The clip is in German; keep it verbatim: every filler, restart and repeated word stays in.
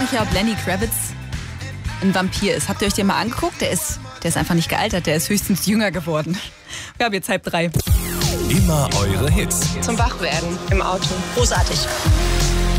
nicht, ob Lenny Kravitz ein Vampir ist. Habt ihr euch den mal angeguckt? Der ist, der ist einfach nicht gealtert, der ist höchstens jünger geworden. Wir haben jetzt halb drei. Immer eure Hits. Zum Wachwerden im Auto. Großartig.